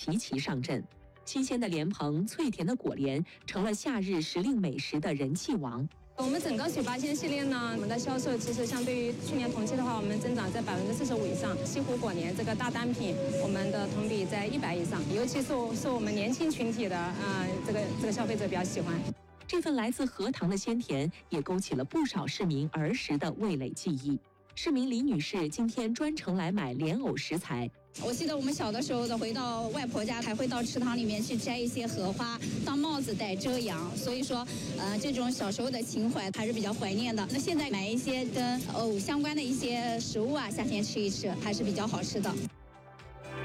齐齐上阵。新鲜的莲蓬、脆甜的果莲成了夏日时令美食的人气王。 我们整个水八仙系列呢，我们的销售其实相对于去年同期的话，我们增长在45%以上。西湖果莲这个大单品，我们的同比在100以上，尤其是我们年轻群体的这个消费者比较喜欢。 这份来自荷塘的鲜甜，也勾起了不少市民儿时的味蕾记忆。市民李女士今天专程来买莲藕食材。 我记得我们小的时候回到外婆家，还会到池塘里面去摘一些荷花当帽子戴遮阳，所以说这种小时候的情怀还是比较怀念的。那现在买一些跟藕相关的一些食物啊，夏天吃一吃还是比较好吃的。